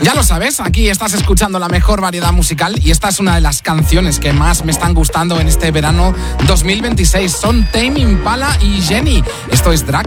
Ya lo sabes, aquí estás escuchando la mejor variedad musical y esta es una de las canciones que más me están gustando en este verano 2026. Son Tame Impala y Jenny. Esto es Drag